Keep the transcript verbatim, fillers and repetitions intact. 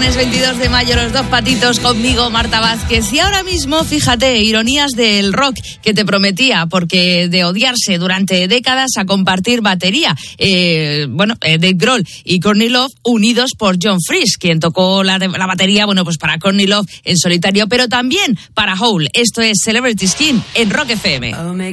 viernes veintidós de mayo, Los Dos Patitos, conmigo, Marta Vázquez. Y ahora mismo, fíjate, ironías del rock que te prometía, porque de odiarse durante décadas a compartir batería. Eh, bueno, eh, Dave Grohl y Courtney Love unidos por John Fries, quien tocó la, la batería, bueno, pues para Courtney Love en solitario, pero también para Hole. Esto es Celebrity Skin en Rock F M.